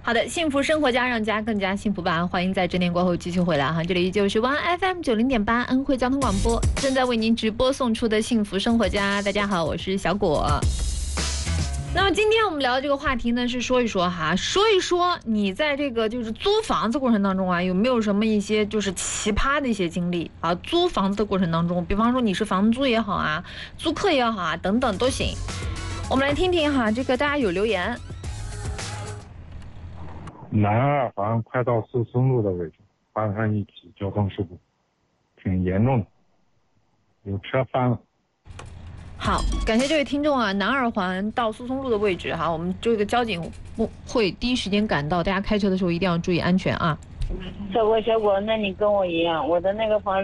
好的，幸福生活家让家更加幸福吧！欢迎在整点过后继续回来哈，这里依旧是湾 FM 90.8恩惠交通广播，正在为您直播送出的幸福生活家。大家好，我是小果。那么今天我们聊的这个话题呢，是说一说你在这个就是租房子过程当中啊，有没有什么一些就是奇葩的一些经历啊？租房子的过程当中，比方说你是房租也好啊，租客也好啊，等等都行。我们来听听哈，这个大家有留言。 南二环快到苏松路的位置发生一起交通事故，挺严重的，有车翻了。 好，感谢这位听众啊，南二环到苏松路的位置哈，我们这个交警会第一时间赶到，大家开车的时候一定要注意安全啊。 小果，那你跟我一样，我的那个房